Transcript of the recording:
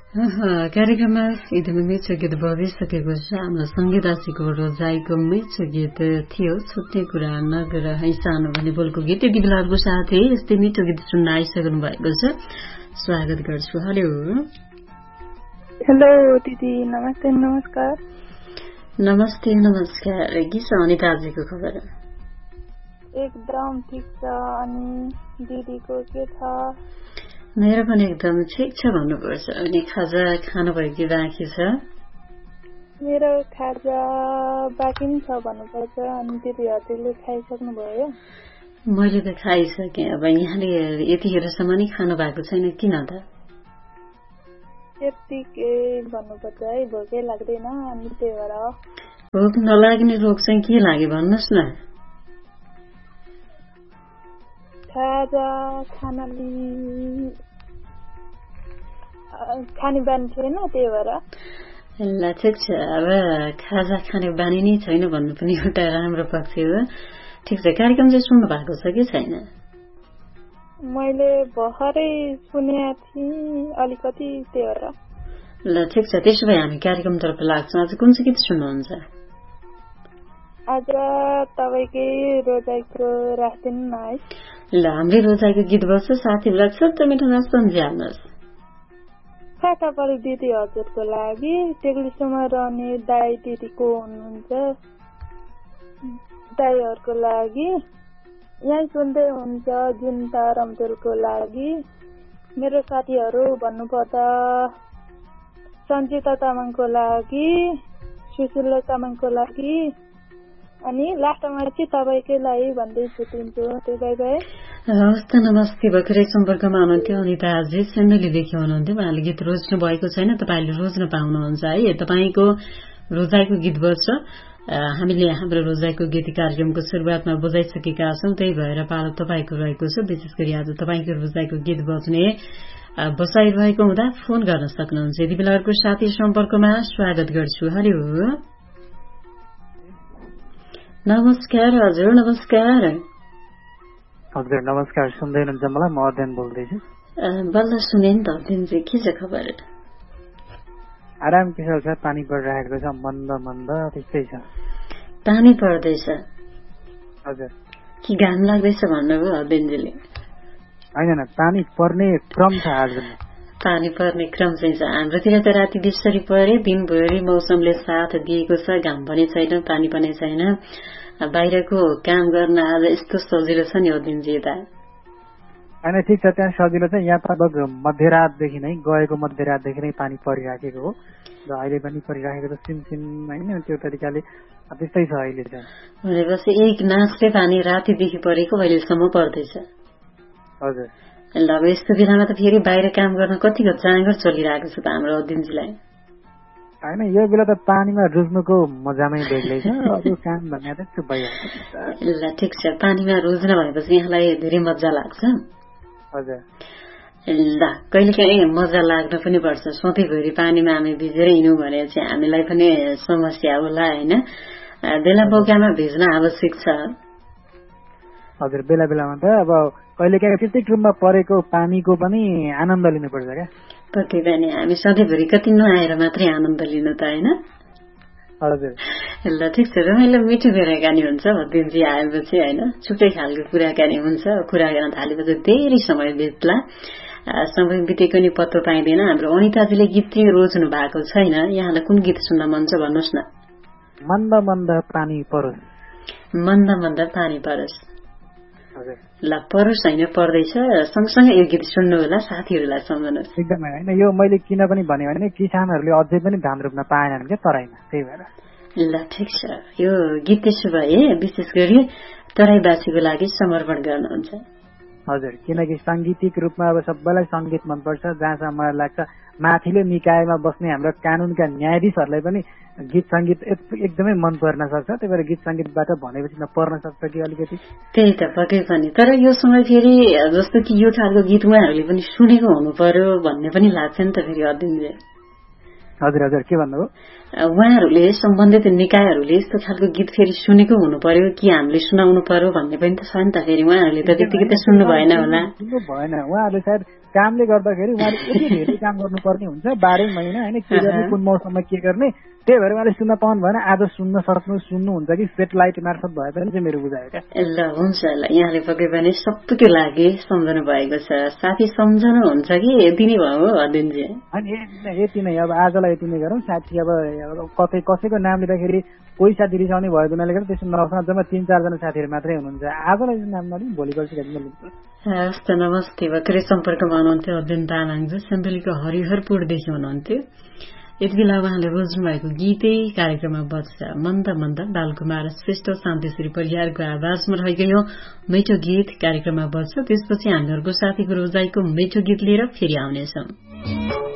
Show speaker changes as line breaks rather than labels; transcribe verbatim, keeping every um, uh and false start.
कार्यक्रममा एकदमै मिठो गीत बजिसकेको छ। हाम्रो संगीतासीको रोजाइको मिठो गीत थियो छुट्ने कुरा नगर है सानो भन्ने बोलको गीत। यति बेलाको साथै यस्तै मिठो गीत सुन्न आइसक्नु भएको छ, स्वागत गर्छु। हेलो
हेलो दिदी, नमस्ते नमस्कार।
नमस्ते नमस्कार। के छ अनिताजीको खबर?
एकदम ठिक छ। अनि दिदीको के छ?
मेरो पनि एकदम ठिक छ भन्नुपर्छ। अनि खाजा खानुभयो कि बाँकी छ?
मेरो खाजा बाँकी नै छ भन्नुपर्छ। अनि दिदी हजुरले खाइसक्नु भयो?
मैले त खाइसकेँ। अब यहाँले यतिखेरसम्म नि खानु भएको छैन, किन त?
यतिकै भन्नुपर्छ है, भोकै लाग्दैन अनि त्यही भएर।
भोक नलाग्ने रोग चाहिँ के लाग्यो भन्नुहोस् न।
खाजा खानाले खाने बानी छैन, त्यही भएर।
ल ठिक छ। अब खाजा खाने बानी नै छैन भन्नु पनि एउटा राम्रो पक्ष हो। ठिक छ, कार्यक्रम चाहिँ सुन्नु भएको छ कि छैन?
मैले भर्खरै सुनेको थिएँ अलिकति, त्यही भएर।
ल ठिक छ, त्यसो भए हामी कार्यक्रमतर्फ लाग्छौँ। आज कुन चाहिँ गीत सुन्नुहुन्छ?
आज तपाईँकै रोजाइको राखिदिनु न है।
ल हाम्रै रोजाइको गीत बस्छ, साथीहरूलाई छोटो मिठोमा सम्झिहाल्नुहोस्।
काकापरी दिदी हजुरको लागि, टेक्लिसोमा रहने दाई दिदीको हुनुहुन्छ दाईहरूको लागि, यहीँ सुन्दै हुन्छ जुन्ता रम्तेलको लागि, मेरो साथीहरू भन्नुपर्दा सञ्जिता तामाङको लागि, सुशीला तामाङको लागि, अनि लास्टमा चाहिँ तपाईँकै लागि भन्दै छुट्टिन्छु। त्यो बाई बाई।
हवस् त, नमस्ते। भर्खरै सम्पर्कमा हुनुहुन्थ्यो अनिताजी सेन्डेलीदेखि हुनुहुन्थ्यो। उहाँले गीत रोज्नु भएको छैन, तपाईँले रोज्न पाउनुहुन्छ है। तपाईँको रोजाइको गीत बज्छ। हामीले हाम्रो रोजाइको गीत कार्यक्रमको सुरुवातमा बजाइसकेका छौँ, त्यही भएर पालो तपाईँको रहेको छ। विशेष गरी आज तपाईँको रोजाइको गीत बज्ने बसाइरहेको हुँदा फोन गर्न सक्नुहुन्छ। यति बेला अर्को साथी सम्पर्कमा स्वागत गर्छु। हेलो नमस्कार। हजुर नमस्कार।
हजुर नमस्कार। सुन्दै हुनुहुन्छ मलाई? म अध्ययन बोल्दैछु।
बल्ल सुने नि त अध्ययन चाहिँ के छ खबर?
आराम किशोर छ, पानी परिरहेको छ, मन्द मन्द त्यस्तै छ।
पानी पर्दैछ?
हजुर।
कि घाम लाग्दैछ भन्नुभयो अध्ययनजीले?
होइन, पानी पर्ने क्रम छ आज।
पानी पर्ने क्रम चाहिँ छ। हाम्रोतिर त राति बिस्तारै परे, दिनभरि मौसमले साथ दिएको छ, घाम पनि छैन, पानी पनि छैन। बाहिरको काम गर्न आज यस्तो सजिलो छ नि अध्ययनजी यता।
होइन ठिक छ, त्यहाँ सजिलो छ। यहाँ लगभग मध्यरातदेखि नै गएको मध्यरातदेखि नै पानी परिराखेको हो र अहिले पनि परिराखेको छ सिमसिम होइन, त्यो तरिकाले त्यस्तै छ अहिले चाहिँ।
भनेपछि एक नाचले पानी रातिदेखि परेको अहिलेसम्म पर्दैछ?
हजुर।
ल अब यस्तो बेलामा त फेरि बाहिर काम गर्न कतिको चाँगर चलिरहेको छ त हाम्रो अध्ययनजीलाई?
होइन, यो बेला त पानीमा रुच्नुको मजामै बेग्लै छ, अरू काम भन्ने त त्यो भइहाल्छ।
ल ठिक छ, पानीमा रुच्न भएपछि यहाँलाई धेरै मजा लाग्छ?
हजुर।
ल कहिलेकाहीँ मजा लाग्न पनि पर्छ। सधैँभरि पानीमा हामी भिजेर हिँड्यौँ भने चाहिँ हामीलाई पनि समस्या होला होइन। बेला मौकामा भिज्न आवश्यक छ।
हजुर, बेला बेलामा त अब कहिलेकाहीँ त्यस्तै क्रममा परेको पानीको पनि आनन्द लिनुपर्छ क्या।
पक्कै पनि, हामी सधैँभरि कति नआएर मात्रै आनन्द लिनु त होइन।
हजुर।
ल ठिक छ, रमाइलो मिठो कुराकानी हुन्छ अध्ययनजी आएपछि होइन। छुट्टै खालको कुराकानी हुन्छ, कुरा गर्न थालेपछि धेरै समय बित्ला, समय बितेको नि पत्तो पाइँदैन। हाम्रो अनिताजीले गीत चाहिँ रोज्नु भएको छैन, यहाँलाई कुन गीत सुन्न मन छ भन्नुहोस् न।
मन्द मन्द पानी परोस्।
मन्द मन्द पानी परोस्।
हजुर।
ल परोस् होइन, पर्दैछ। सँगसँगै यो गीत सुन्नु होला, साथीहरूलाई सम्झनुहोस्।
एकदमै होइन, यो मैले किन पनि भने भने किसानहरूले अझै पनि धान रोप्न पाएनन् क्या तराईमा, त्यही भएर।
ल ठिक छ, यो गीत त्यसो भए विशेष गरी तराईवासीको लागि समर्पण गर्नुहुन्छ?
हजुर, किनकि साङ्गीतिक रूपमा अब सबैलाई सङ्गीत मनपर्छ। जहाँसम्म मलाई लाग्छ माथिल्लो निकायमा बस्ने हाम्रो कानुनका न्यायाधीशहरूलाई पनि गीत सङ्गीत एकदमै मन पर्न सक्छ। त्यही भएर गीत सङ्गीतबाट भनेपछि नपर्न सक्छ कि अलिकति।
त्यही त पक्कै पनि, तर यो समय फेरि जस्तो कि यो खालको गीत उहाँहरूले पनि सुनेको हुनु पर्यो भन्ने पनि लाग्छ नि त फेरि अध्ययनले।
हजुर हजुर के भन्नुभयो?
उहाँहरूले सम्बन्धित निकायहरूले यस्तो खालको गीत फेरि सुनेको हुनु पर्यो कि हामीले सुनाउनु पर्यो भन्ने पनि त छ नि त। फेरि उहाँहरूले त त्यतिकै त सुन्नु भएन होला।
सुन्नु भएन, उहाँहरूले सायद कामले गर्दाखेरि उहाँले यति धेरै काम गर्नुपर्ने हुन्छ बाह्रै महिना होइन, के गर्ने कुन मौसममा के गर्ने, त्यही भएर उहाँले सुन्न पाउनु भएन। आज सुन्न सक्नु सुन्नुहुन्छ कि सेटेलाइट मार्फत भए पनि चाहिँ मेरो बुझाइ क्या।
ल हुन्छ ल, यहाँले पक्कै पनि सबैको लागि सम्झनु भएको छ। साथी सम्झनु हुन्छ कि यति नै भयो हो अध्ययनजी?
अनि यति नै, अब आजलाई यति नै गरौँ। साथी अब कतै कसैको नाम लिँदाखेरि कोही साथी रिसाउने भएको हुनाले गर्दा त्यसो नहोस्, जम्मा तिन चारजना साथीहरू मात्रै हुनुहुन्छ। आजलाई नाम नलिउँ, भोलि पर्सि लिन्छ।
हस् त, नमस्ते। भर्खरै सम्पर्कमा हुनुहुन्थ्यो अध्ययन तामाङजी, सिन्धुलीको हरिहरपुरदेखि हुनुहुन्थ्यो। यति बेला उहाँले रोज्नु भएको गीतै कार्यक्रममा बज्छ। मन्द मन्द बालकुमार श्रेष्ठ शान्तिश्री परियारको आवाजमा रहेको यो मिठो गीत कार्यक्रममा बज्छ। त्यसपछि हामीहरूको साथीको रोजाइको मिठो गीत लिएर फेरि आउनेछौँ।